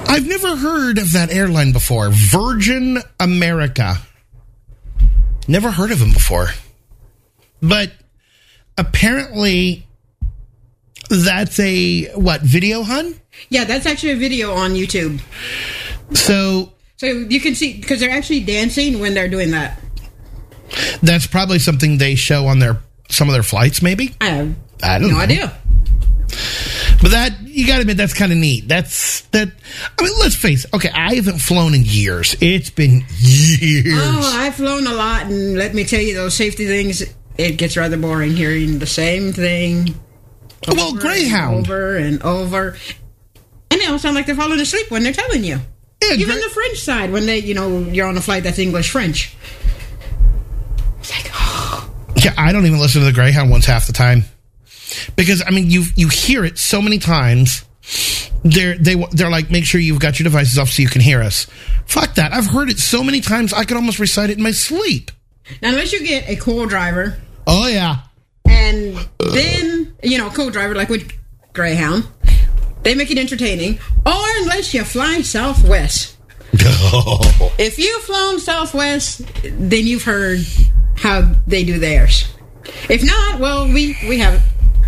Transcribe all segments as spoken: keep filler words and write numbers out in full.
I've never heard of that airline before. Virgin America. Never heard of them before. But apparently that's a, what, video, hun? Yeah, that's actually a video on YouTube. So... So you can see, because they're actually dancing when they're doing that. That's probably something they show on their some of their flights, maybe? I have I don't no know. idea. But that, you gotta admit, that's kind of neat. That's, that, I mean, let's face it. Okay, I haven't flown in years. It's been years. Oh, I've flown a lot, and let me tell you, those safety things, it gets rather boring hearing the same thing. Well, Greyhound. And over and over. And they all sound like they're falling asleep when they're telling you. Yeah, Even Gre- the French side, when they, you know, you're on a flight that's English-French. It's like, oh. Yeah, I don't even listen to the Greyhound ones half the time. Because, I mean, you you hear it so many times. They're, they, they're like, make sure you've got your devices off so you can hear us. Fuck that. I've heard it so many times I could almost recite it in my sleep. Now, unless you get a co-driver. Oh, yeah. And then, you know, co-driver, like with Greyhound, they make it entertaining. Or unless you fly Southwest. Oh. If you've flown Southwest, then you've heard how they do theirs. If not, well, we, we have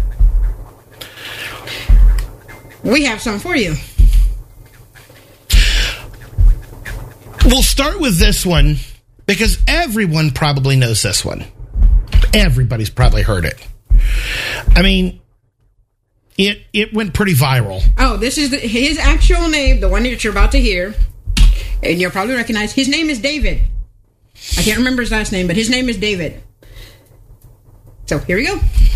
we have some for you. We'll start with this one because everyone probably knows this one. Everybody's probably heard it. I mean, it it went pretty viral. Oh, this is the, his actual name, the one that you're about to hear, and you'll probably recognize. His name is David. I can't remember his last name, but his name is David. So, here we go.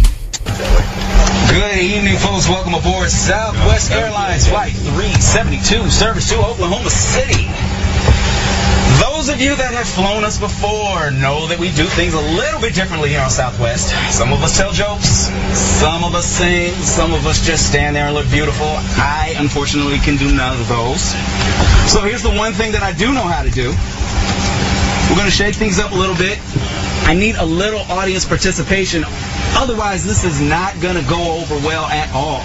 Good evening, folks. Welcome aboard Southwest Airlines Flight three seventy-two, service to Oklahoma City. Those of you that have flown us before know that we do things a little bit differently here on Southwest. Some of us tell jokes, some of us sing, some of us just stand there and look beautiful. I, unfortunately, can do none of those. So here's the one thing that I do know how to do. We're going to shake things up a little bit. I need a little audience participation. Otherwise, this is not going to go over well at all.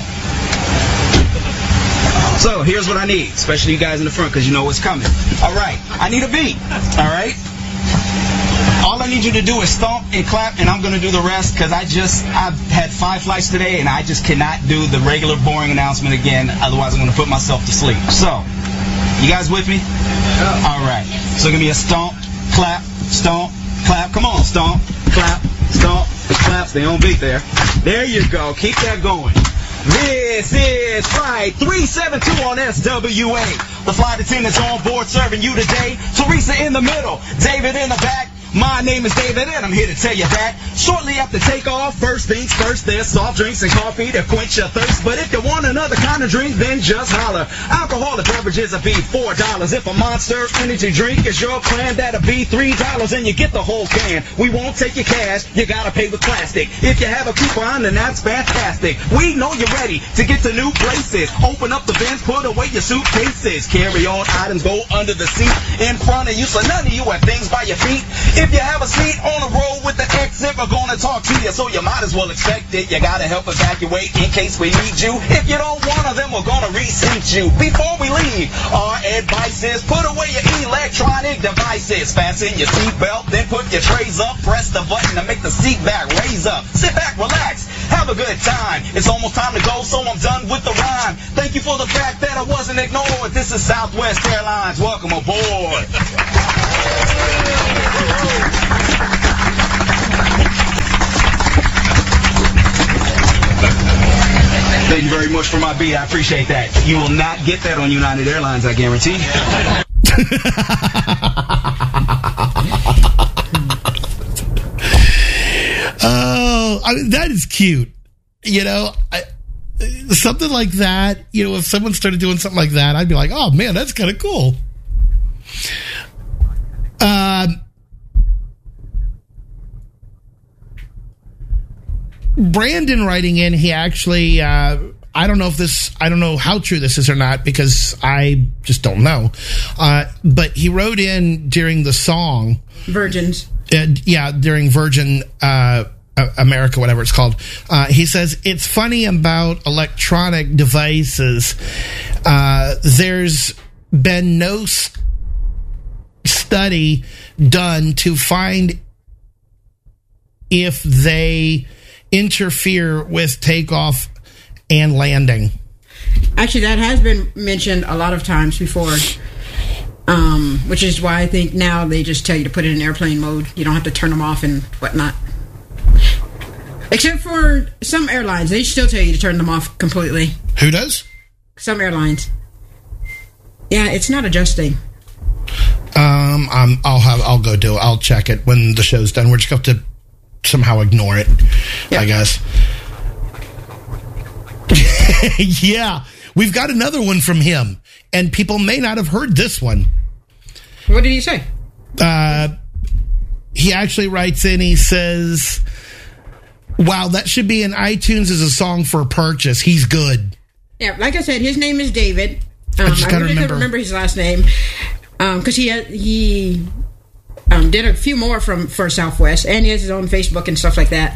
So, here's what I need, especially you guys in the front, because you know what's coming. All right, I need a beat, all right? All I need you to do is stomp and clap, and I'm going to do the rest, because I just, I've had five flights today, and I just cannot do the regular boring announcement again, otherwise I'm going to put myself to sleep. So, you guys with me? All right, so give me a stomp, clap, stomp, clap. Come on, stomp, clap, stomp, clap. Stay on beat there. There you go. Keep that going. This is Flight three seventy-two on S W A. The flight attendants on board serving you today. Teresa in the middle, David in the back. My name is David, and I'm here to tell you that shortly after takeoff, first things first, there's soft drinks and coffee to quench your thirst. But if you want another kind of drink, then just holler. Alcoholic beverages will be four dollars. If a Monster Energy drink is your plan, that'll be three dollars, and you get the whole can. We won't take your cash, you gotta pay with plastic. If you have a coupon, then that's fantastic. We know you're ready to get to new places. Open up the bins, put away your suitcases. Carry on items, go under the seat in front of you, so none of you have things by your feet. If you have a seat on the road with the exit, we're gonna talk to you, so you might as well expect it. You gotta help evacuate in case we need you. If you don't want to, then we're gonna reseat you. Before we leave, our advice is put away your electronic devices. Fasten your seatbelt, then put your trays up. Press the button to make the seat back raise up. Sit back, relax, have a good time. It's almost time to go, so I'm done with the rhyme. Thank you for the fact that I wasn't ignored. This is Southwest Airlines. Welcome aboard. Thank you very much for my beat. I appreciate that. You will not get that on United Airlines, I guarantee. Oh, I mean, that is cute. You know, I, something like that, you know, if someone started doing something like that, I'd be like, oh, man, that's kind of cool. Um, Brandon writing in, he actually, uh, I don't know if this, I don't know how true this is or not, because I just don't know. Uh, but he wrote in during the song. Virgins. Uh, yeah, during Virgin uh, America, whatever it's called. Uh, he says, it's funny about electronic devices. Uh, there's been no s- study done to find if they interfere with takeoff and landing. Actually, that has been mentioned a lot of times before, um, which is why I think now they just tell you to put it in airplane mode. You don't have to turn them off and whatnot. Except for some airlines, they still tell you to turn them off completely. Who does? Some airlines. Yeah, it's not adjusting. Um, I'm, I'll have, I'll go do it. I'll check it when the show's done. We're just going to have to somehow ignore it, yep. I guess. Yeah, we've got another one from him, and people may not have heard this one. What did he say? Uh, he actually writes in, he says, wow, that should be in iTunes as a song for purchase. He's good. Yeah, like I said, his name is David. Um, I just gotta I really remember. couldn't remember his last name because um, he had, he um, did a few more from for Southwest, and he has his own Facebook and stuff like that.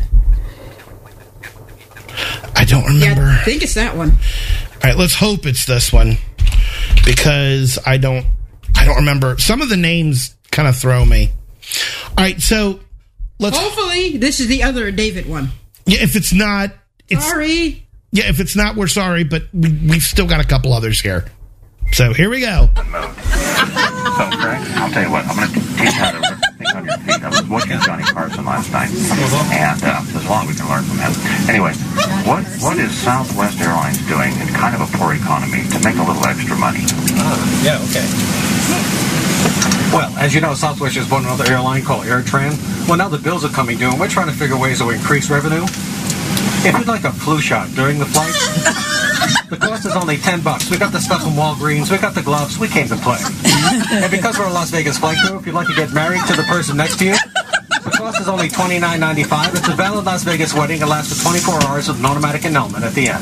I don't remember. Yeah, I think it's that one. All right, let's hope it's this one because I don't I don't remember. Some of the names kind of throw me. All right, so let's hopefully this is the other David one. Yeah, if it's not it's, sorry. Yeah, if it's not, we're sorry, but we, we've still got a couple others here. So here we go. So, Craig, I'll tell you what, I'm going to teach you how to think on your feet. I was watching Johnny Carson last night, and uh, there's a lot we can learn from him. Anyway, what what is Southwest Airlines doing in kind of a poor economy to make a little extra money? Oh, yeah, okay. Well, as you know, Southwest just bought another airline called AirTran. Well, now the bills are coming due, and we're trying to figure ways to increase revenue. If you'd like a flu shot during the flight, the cost is only ten bucks. We got the stuff from Walgreens. We got the gloves. We came to play. And because we're a Las Vegas flight crew, if you'd like to get married to the person next to you, the cost is only twenty-nine ninety-five. It's a valid Las Vegas wedding. It lasts for twenty-four hours with an automatic annulment at the end.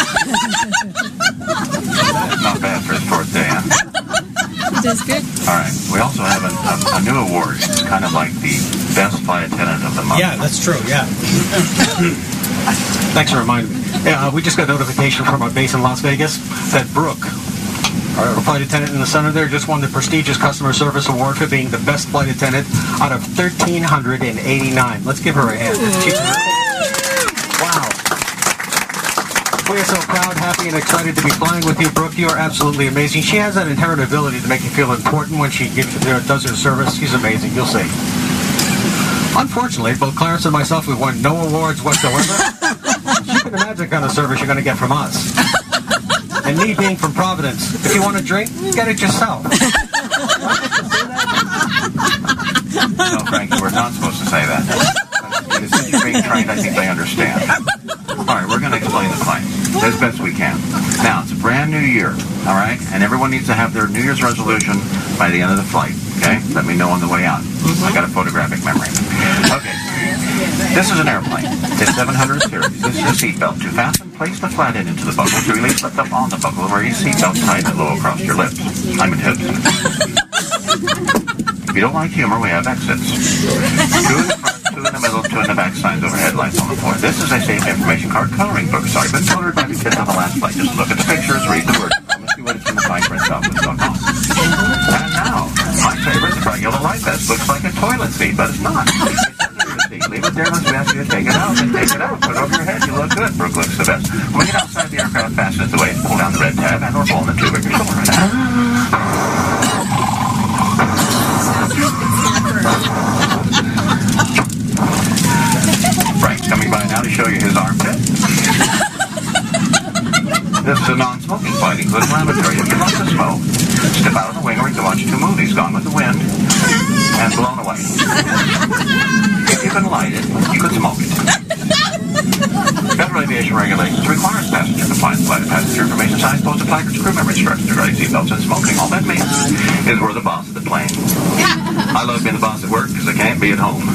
Not bad for a short day, huh? That's good. All right. We also have a, a, a new award. It's kind of like the best flight attendant of the month. Yeah, that's true. Yeah. Thanks for reminding me. Yeah, uh, we just got notification from our base in Las Vegas that Brooke, our flight attendant in the center there, just won the prestigious customer service award for being the best flight attendant out of one thousand three hundred eighty-nine. Let's give her a hand. Wow. We are so proud, happy, and excited to be flying with you, Brooke. You are absolutely amazing. She has that inherent ability to make you feel important when she gives, uh, does her service. She's amazing. You'll see. Unfortunately, both Clarence and myself, we've won no awards whatsoever. You can imagine the kind of service you're going to get from us. And me being from Providence, if you want a drink, get it yourself. No, Frankie, we're not supposed to say that. But since you're being trained, I think they understand. All right, we're going to explain the flight as best we can. Now, it's a brand new year, all right? And everyone needs to have their New Year's resolution by the end of the flight, okay? Let me know on the way out. I got a photographic memory. Okay. This is an airplane. It's seven hundred series. This is a seatbelt. To fasten, place the flat end into the buckle. To release, lift up on the buckle where your seatbelt tight and low across your lips. I'm in hips. If you don't like humor, we have exits. Two in the front, two in the middle, two in the back, signs overhead, lights on the floor. This is a safety information card coloring book. Sorry, been colored by the kids on the last flight. Just look at the pictures, read the words. Let's see what it's in the fine print Southwest dot com. And now, my favorite, the bright yellow light vest. Looks like a toilet seat, but it's not. Leave it there unless we ask you to take it out. Then take it out. Put it over your head. You look good. Brooke looks the best. When we get outside the aircraft, fasten it the way. Pull down the red tab and or pull on the tube at your shoulder. Frank's coming by now to show you his armpit. This is a non-smoking flight, including lavatory. If you want to smoke, step out of the wing or you can watch two movies, Gone with the Wind and Blown Away. If you can light it, you can smoke it. Federal aviation regulations requires passengers to find the flight passenger information signs, posted placards, crew member instructions regarding seatbelts and smoking. All that means is we're the boss of the plane. I love being the boss at work because I can't be at home.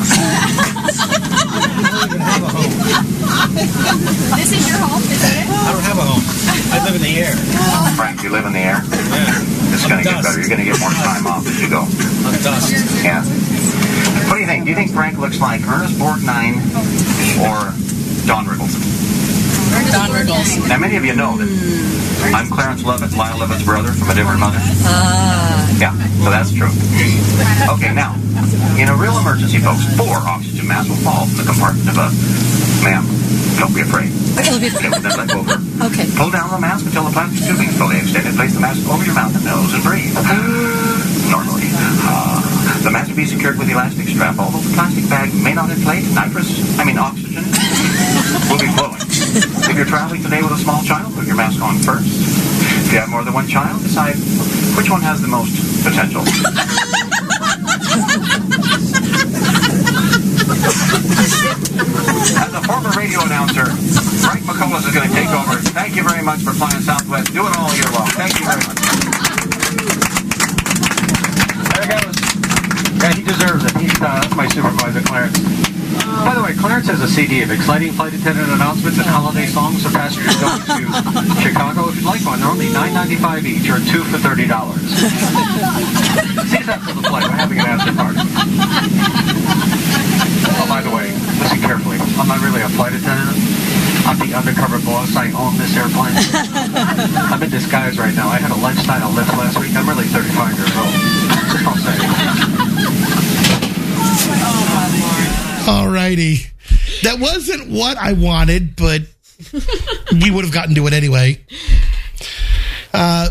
This is your home, is it? I don't have a home. I live in the air. Frank, you live in the air? Yeah. It's going to get better. You're going to get more time off as you go. On dust. Yeah. What do you think? Do you think Frank looks like Ernest Borgnine or Don Rickles? Don Rickles. Now, many of you know that I'm Clarence Lovett, Lyle Lovett's brother from a different mother. Ah. Yeah, so that's true. Okay, now, in a real emergency, folks, four oxygen masks will fall from the compartment above. Ma'am, don't be afraid. Okay, Okay, well, then let go of her. Okay. Pull down the mask until the plastic tubing is fully extended. Place the mask over your mouth and nose and breathe. Normally. Uh, the mask will be secured with elastic strap. Although the plastic bag may not inflate, nitrous, I mean oxygen, will be flowing. If you're traveling today with a small child, put your mask on first. If you have more than one child, decide which one has the most potential. As a former radio announcer, Frank McCullough is going to take over. Thank you very much for flying Southwest. Do it all year long. Thank you very much. There he goes. Yeah, he deserves it. He's, uh, that's my supervisor, Clarence. By the way, Clarence has a C D of exciting flight attendant announcements and holiday songs for passengers going to Chicago. If you'd like one, they're only nine ninety-five each, or two for thirty dollars. See us after the flight. We're having an after party. Oh, by the way, listen carefully. I'm not really a flight attendant. I'm the undercover boss. I own this airplane. I'm in disguise right now. I had a lifestyle lift last week. I'm really thirty-five years old. Just don't say anything. Alrighty. That wasn't what I wanted, but we would have gotten to it anyway. Uh,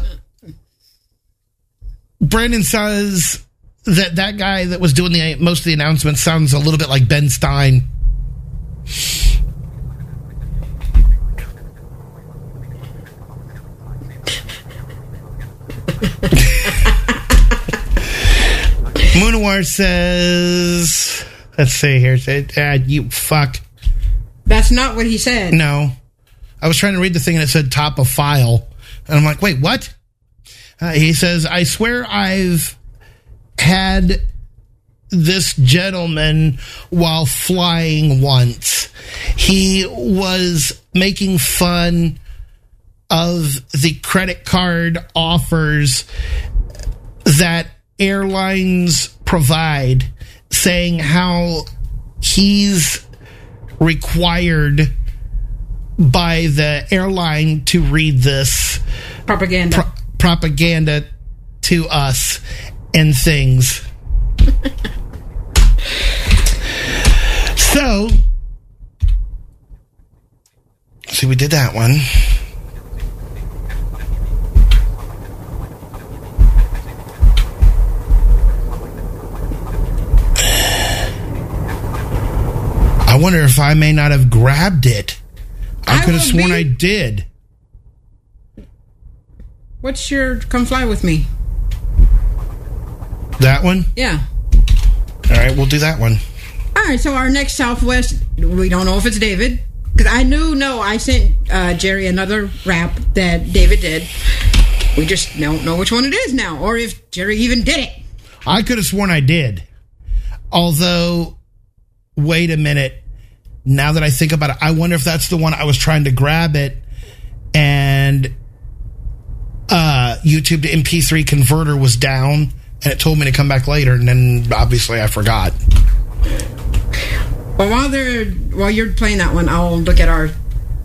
Brandon says that that guy that was doing the most of the announcements sounds a little bit like Ben Stein. Moonawar says, let's see here. Uh, you fuck. That's not what he said. No. I was trying to read the thing and it said top of file. And I'm like, wait, what? Uh, he says, I swear I've had this gentleman while flying once. He was making fun of the credit card offers that airlines provide, saying how he's required by the airline to read this propaganda pro- propaganda to us and things. So, see, we did that one. I wonder if I may not have grabbed it. I, I could have sworn be... I did. What's your Come Fly With Me? That one? Yeah. All right, we'll do that one. All right, so our next Southwest, we don't know if it's David. Because I knew, no, I sent uh, Jerry another rap that David did. We just don't know which one it is now, or if Jerry even did it. I could have sworn I did. Although, wait a minute. Now that I think about it, I wonder if that's the one I was trying to grab it and uh, YouTube to M P three converter was down and it told me to come back later, and then obviously I forgot. Well, while they're while you're playing that one, I'll look at our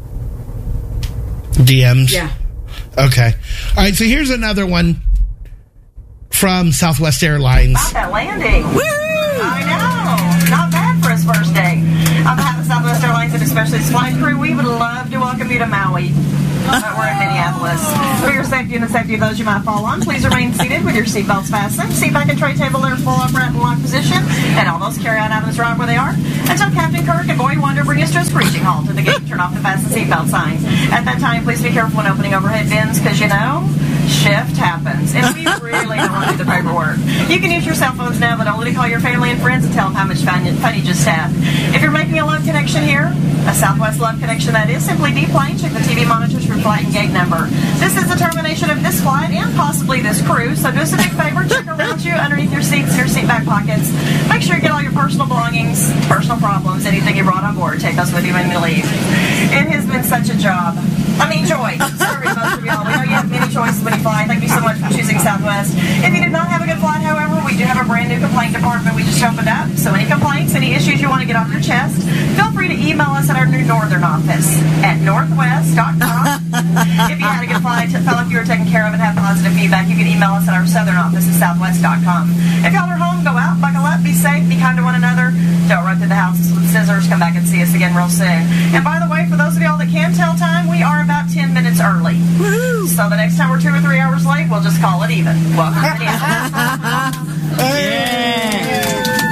D Ms. Yeah. Okay. All right, so here's another one from Southwest Airlines. About that landing. Woo! I know. Not bad for his first day. On behalf of Southwest Airlines and especially its flight crew, we would love to welcome you to Maui. But we're in Minneapolis. For your safety and the safety of those you might fall on, please remain seated with your seatbelts fastened. Seat back and tray table are full upright and locked position, and all those carry-on items right where they are. Until Captain Kirk and Boy Wonder bring us to a screeching halt at the gate and turn off the fasten seatbelt signs. At that time, please be careful when opening overhead bins, because you know, shift happens, and we really don't want to do the paperwork. You can use your cell phones now, but only to call your family and friends and tell them how much fun you, fun you just had. If you're making a love connection here, a Southwest love connection that is, simply deplane, check the T V monitors for flight and gate number. This is the termination of this flight and possibly this cruise, so do us a big favor, check around you, underneath your seats, your seat back pockets. Make sure you get all your personal belongings, personal problems, anything you brought on board. Take those with you when you leave. It has been such a job. I mean, joy. Sorry, most of y'all. We know you have many choices when you fly. Thank you so much for choosing Southwest. If you did not have a good flight, however, we do have a brand brand new complaint department we just opened up. So any complaints, any issues you want to get off your chest, feel free to email us at our new Northern office at northwest dot com. If you had a good flight, felt like you were taken care of and have positive feedback, you can email us at our southern office at southwest dot com. If y'all are home, go out, buckle up, be safe, be kind to one another. Don't run through the houses with scissors. Come back and see us again real soon. And by the way, for those of y'all that can tell time, we are about ten minutes early. Woo-hoo. So the next time we're two or three hours late, we'll just call it even. Welcome to Minneapolis. Hey!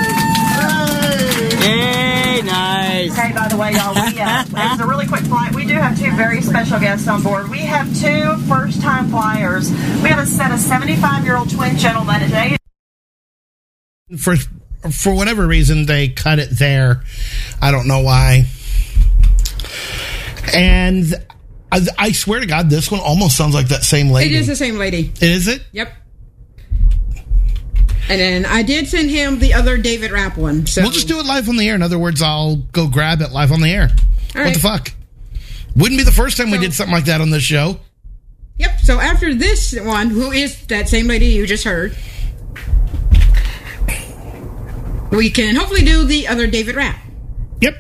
Hey, nice. Okay, by the way, y'all, we, uh, it was a really quick flight. We do have two very special guests on board. We have two first-time flyers. We have a set of seventy-five-year-old twin gentlemen today. For for whatever reason, they cut it there. I don't know why. And I, I swear to God, this one almost sounds like that same lady. It is the same lady. Is it? Yep. And then I did send him the other David Rapp one. So we'll just do it live on the air. In other words, I'll go grab it live on the air. All what right. the fuck? Wouldn't be the first time so, we did something like that on this show. Yep. So after this one, who is that same lady you just heard, we can hopefully do the other David Rapp. Yep.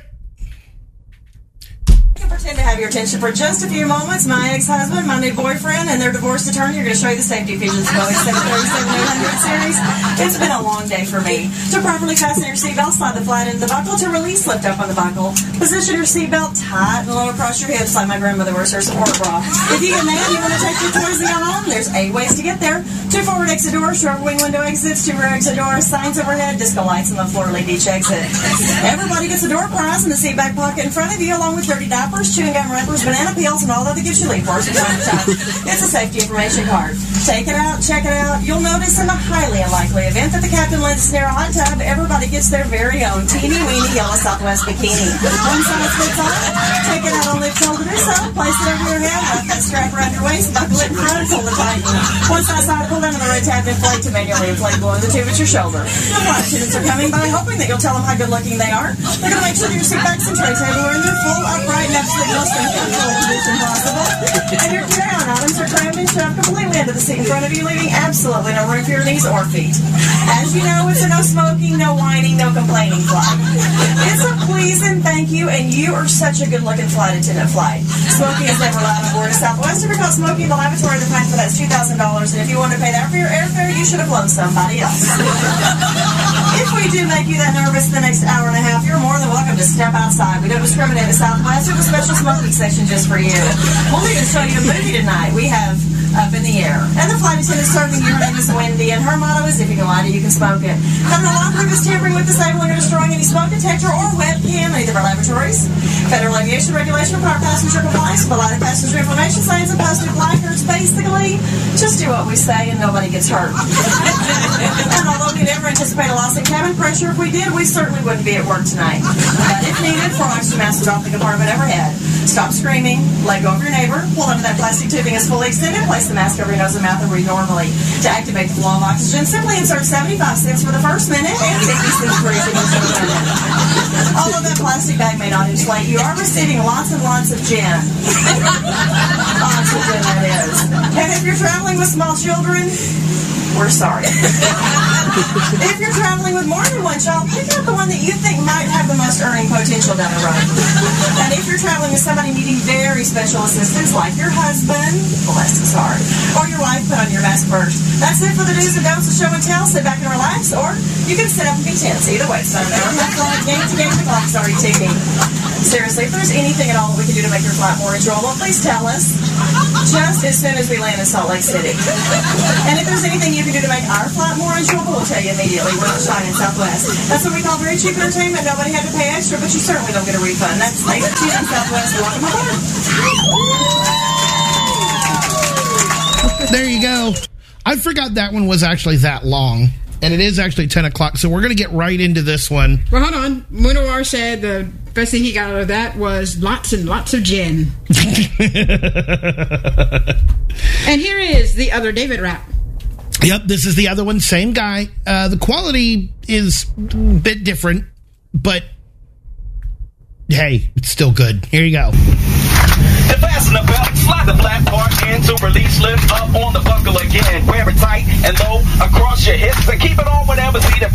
Pretend to have your attention for just a few moments. My ex-husband, my new boyfriend, and their divorced attorney are going to show you the safety features of Boeing seven thirty-seven eight hundred series. It's been a long day for me. To properly fasten your seatbelt, slide the flat into the buckle. To release, lift up on the buckle. Position your seatbelt tight and low across your hips like my grandmother wears her support bra. If you get mad, you want to take your toys and go home, there's eight ways to get there. Two forward exit doors, short wing window exits, two rear exit doors, signs overhead, disco lights, and the floor lead each exit. Everybody gets a door prize in the seat back pocket in front of you, along with dirty diapers, chewing gum wrappers, banana peels, and all other gifts you leave for us from time to time. It's a safety information card. Take it out, check it out. You'll notice in the highly unlikely event that the captain lends us near a hot tub, everybody gets their very own teeny weeny yellow Southwest bikini. One size fits all. Take it out on lift shoulder to so. Place it over your head, wrap that strap around your waist, buckle it in front, and pull it tight. Once outside, pull down on the red tab, inflate to manually inflate below the tube at your shoulder. The flight attendants are coming by, hoping that you'll tell them how good looking they are. They're going to make sure your seat backs and tray table are in their full, upright, and absolutely most uncomfortable position possible. And your carry-on items are crammed and shoved completely into the seat in front of you, leaving absolutely no room for your knees or feet. As you know, it's a no smoking, no whining, no complaining flight. It's a please and thank you, and you are such a good-looking flight attendant flight. Smoking is never allowed on board of Southwest. If you're caught smoking in the lavatory, the fine for that's two thousand dollars, and if you want to pay that for your airfare, you should have loaned somebody else. If we do make you that nervous the next hour and a half, you're more than welcome to step outside. We don't discriminate at Southwest. We have a special smoking section just for you. We'll even show you a movie tonight. We have Up in the Air. And the flight attendant serving you, her name is Wendy, and her motto is, if you can light it, you can smoke it. Federal law prohibits tampering with, disabling, or destroying any smoke detector or webcam in either of our laboratories. Federal aviation regulation requires passenger compliance with the lighted passenger information signs and posted placards. Basically, just do what we say and nobody gets hurt. And although we never anticipate a loss in cabin pressure, if we did, we certainly wouldn't be at work tonight. But if needed, four oxygen masks off the compartment overhead. Stop screaming, let go of your neighbor, pull under that plastic tubing is fully extended, place the mask over your nose and mouth and breathe normally. To activate the flow of oxygen, simply insert seventy-five cents for the first minute and sixty cents for each additional minute. Although that plastic bag may not inflate, you are receiving lots and lots of gin. Oxygen, that is. And if you're traveling with small children, we're sorry. If you're traveling with more than one child, pick out the one that you think might have the most earning potential down the road. And if you're traveling with somebody needing very special assistance, like your husband, bless his heart, or your wife, put on your mask first. That's it for the do's and don'ts of show and tell. Sit back and relax, or you can sit up and be tense. Either way, so never have flight, game to game, the clock's already ticking. Seriously, if there's anything at all that we can do to make your flight more enjoyable, please tell us. Just as soon as we land in Salt Lake City. And if there's anything you can do to make our flight more enjoyable, we'll tell you immediately. We're not shy in Southwest. That's what we call very cheap entertainment. Nobody had to pay extra, but you certainly don't get a refund. That's Lake T in Southwest. Welcome aboard. There you go. I forgot that one was actually that long. And it is actually ten o'clock, so we're going to get right into this one. Well, hold on. Munawar said the best thing he got out of that was lots and lots of gin. And here is the other David Rapp. Yep, this is the other one. Same guy. Uh, the quality is a bit different, but hey, it's still good. Here you go. To fasten the belt, slide the flat part in to release, lift up on the buckle again. Wear it tight and low across your hips and keep it on whatever's needed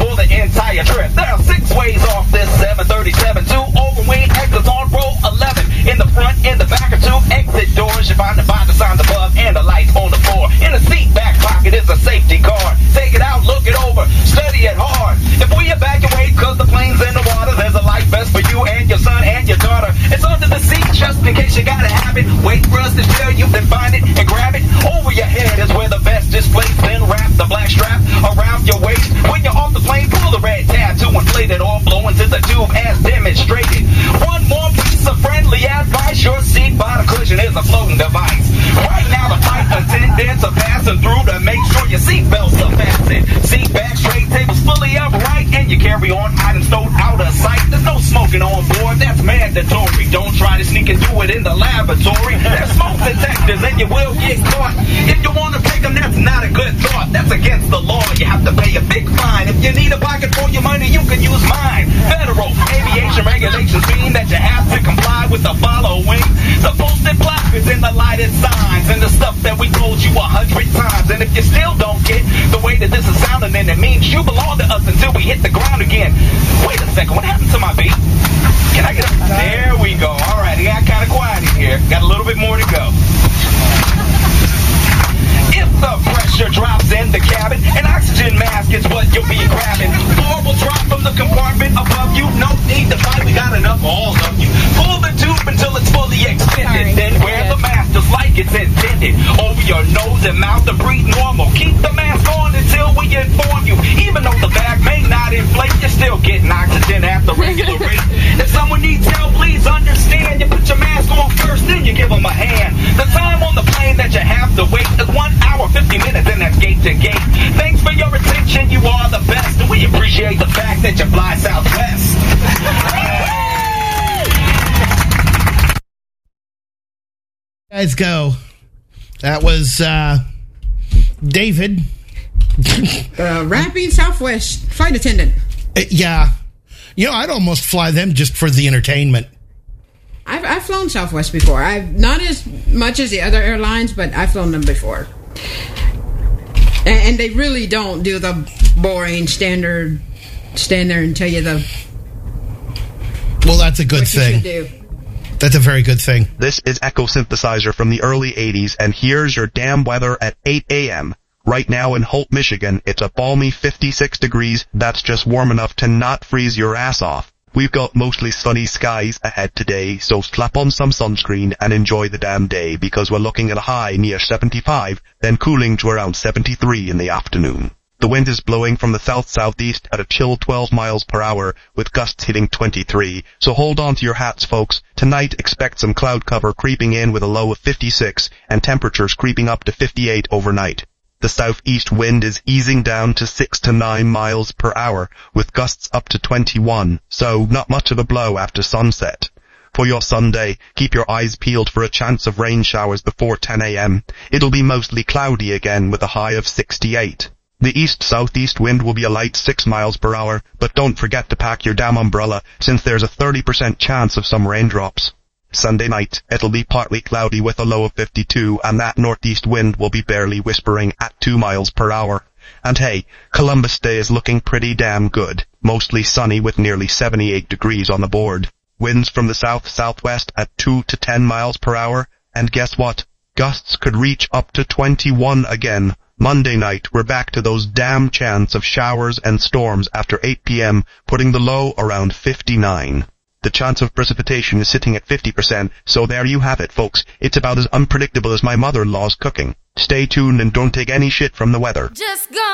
passing through to make sure your seatbelts are fastened. Seat back straight, tables fully upright, and you carry on items stowed out of sight. There's no smoking on board, that's mandatory. Don't try to sneak and do it in the laboratory. There's smoke detectors and you will get caught. If you want to take them, that's not a good thought. That's against the law, you have to pay a big fine. If you need a pocket for your money, you can use mine. Federal aviation regulations mean that you have to comply with the following: the posted placards and the lighted signs, and the stuff that we told you a hundred times. And if you still don't get the way that this is sounding, then it means you belong to us until we hit the ground again. Wait a second, what happened to my beat? Can I get up? There we go. All right, it got kind of quiet in here. Got a little bit more to go. If the pressure drops in the cabin, an oxygen mask is what you'll be grabbing. Floor will drop from the compartment above you. No need to fight, we got enough for all of you. Pull the tube until it's fully extended. Right. Then wear the mask just like it's intended. Over your nose and mouth to breathe normal. Keep the mask on until we inform you. Even though the bag may not inflate, you're still getting oxygen at the regular rate. If someone needs help, please understand. You put your mask on first, then you give them a hand. The time on the plane that you have to wait is one hour, fifty minutes, and that's gate to gate. Thanks for your attention, you are the best, and we appreciate the fact that you fly Southwest. Guys, go. That was uh, David. uh, rapping Southwest flight attendant. Uh, yeah. You know, I'd almost fly them just for the entertainment. I've, I've flown Southwest before. I've not as much as the other airlines, but I've flown them before. And, and they really don't do the boring standard, stand there and tell you the... Well, that's a good what thing. You should do. That's a very good thing. This is Echo Synthesizer from the early eighties, and here's your damn weather at eight a.m. Right now in Holt, Michigan, it's a balmy fifty-six degrees. That's just warm enough to not freeze your ass off. We've got mostly sunny skies ahead today, so slap on some sunscreen and enjoy the damn day, because we're looking at a high near seventy-five, then cooling to around seventy-three in the afternoon. The wind is blowing from the south-southeast at a chill twelve miles per hour, with gusts hitting twenty-three, so hold on to your hats, folks. Tonight, expect some cloud cover creeping in with a low of fifty-six, and temperatures creeping up to fifty-eight overnight. The southeast wind is easing down to six to nine miles per hour, with gusts up to twenty-one, so not much of a blow after sunset. For your Sunday, keep your eyes peeled for a chance of rain showers before ten a.m. It'll be mostly cloudy again with a high of sixty-eight. The east-southeast wind will be a light six miles per hour, but don't forget to pack your damn umbrella, since there's a thirty percent chance of some raindrops. Sunday night, it'll be partly cloudy with a low of fifty-two, and that northeast wind will be barely whispering at two miles per hour. And hey, Columbus Day is looking pretty damn good, mostly sunny with nearly seventy-eight degrees on the board. Winds from the south-southwest at two to ten miles per hour, and guess what? Gusts could reach up to twenty-one again. Monday night, we're back to those damn chance of showers and storms after eight p.m., putting the low around fifty-nine. The chance of precipitation is sitting at fifty percent, so there you have it, folks. It's about as unpredictable as my mother-in-law's cooking. Stay tuned and don't take any shit from the weather. Just go.